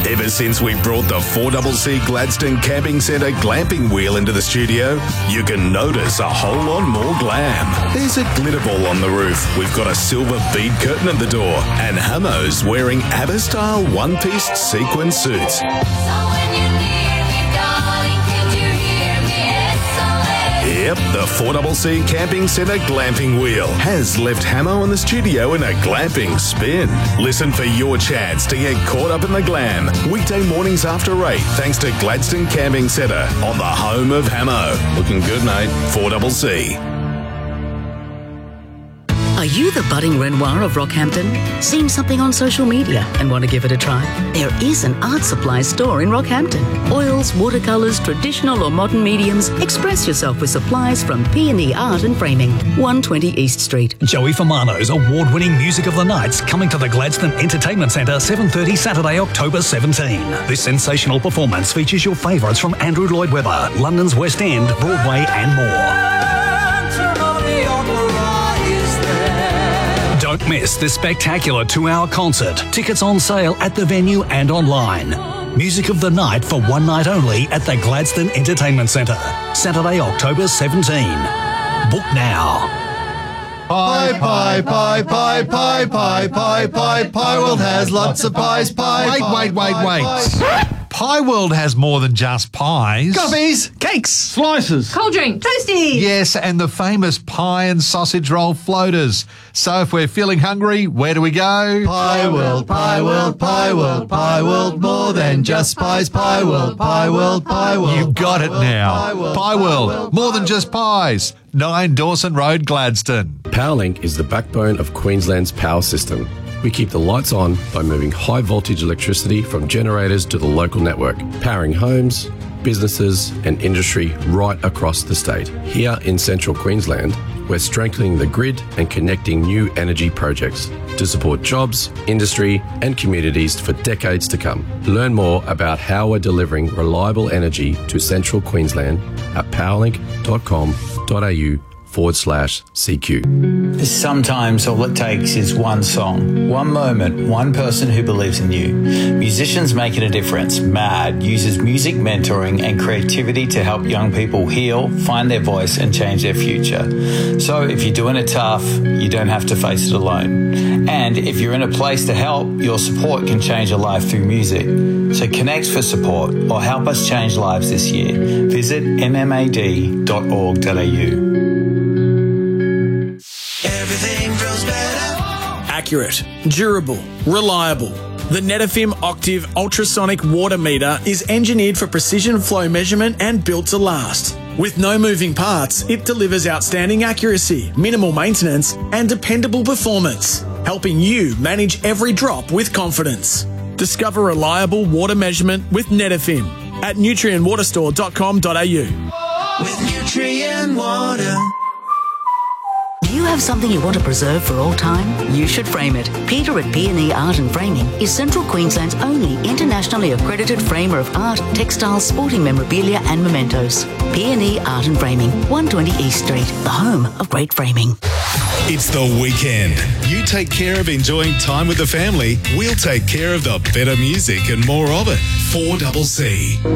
Ever since we brought the 4CC Gladstone Camping Centre glamping wheel into the studio, you can notice a whole lot more glam. There's a glitter ball on the roof, we've got a silver bead curtain at the door, and Hamo's wearing ABBA-style one-piece sequin suits. Yep, the 4CC Camping Centre glamping wheel has left Hamo in the studio in a glamping spin. Listen for your chance to get caught up in the glam. Weekday mornings after 8, thanks to Gladstone Camping Centre on the home of Hamo. Looking good, mate. 4CC. Are you the budding Renoir of Rockhampton? Seen something on social media and want to give it a try? There is an art supply store in Rockhampton. Oils, watercolours, traditional or modern mediums. Express yourself with supplies from P&E Art and Framing, 120 East Street. Joey Famano's award-winning Music of the Night's coming to the Gladstone Entertainment Centre 7:30 Saturday, October 17. This sensational performance features your favourites from Andrew Lloyd Webber, London's West End, Broadway and more. Don't miss this spectacular 2-hour concert. Tickets on sale at the venue and online. Music of the Night for one night only at the Gladstone Entertainment Centre. Saturday, October 17. Book now. Pie, pie, pie, pie, pie, pie, pie, pie, Pie World has lots of pies, pie. Wait. Pie World has more than just pies. Coffees, cakes, slices, cold drink, toasties. Yes, and the famous pie and sausage roll floaters. So if we're feeling hungry, where do we go? Pie World, Pie World, Pie World, Pie World, more than just pies, Pie World, Pie World, Pie World. You got it now. Pie World, more than just pies. 9 Dawson Road, Gladstone. Powerlink is the backbone of Queensland's power system. We keep the lights on by moving high voltage electricity from generators to the local network, powering homes, businesses and industry right across the state. Here in central Queensland, we're strengthening the grid and connecting new energy projects to support jobs, industry and communities for decades to come. Learn more about how we're delivering reliable energy to central Queensland at powerlink.com.au/CQ. Sometimes all it takes is one song, one moment, one person who believes in you. Musicians Making a Difference, MAD, uses music mentoring and creativity to help young people heal, find their voice and change their future. So if you're doing it tough, you don't have to face it alone. And if you're in a place to help, your support can change a life through music. So connect for support or help us change lives this year. Visit mmad.org.au. Everything grows better. Accurate, durable, reliable. The Netafim Octave ultrasonic water meter is engineered for precision flow measurement and built to last. With no moving parts, it delivers outstanding accuracy, minimal maintenance, and dependable performance, helping you manage every drop with confidence. Discover reliable water measurement with Netafim at nutrientwaterstore.com.au. With Nutrient Water. Do you have something you want to preserve for all time? You should frame it. Peter at P&E Art and Framing is Central Queensland's only internationally accredited framer of art, textiles, sporting memorabilia and mementos. P&E Art and Framing, 120 East Street, the home of great framing. It's the weekend. You take care of enjoying time with the family. We'll take care of the better music and more of it. 4CC.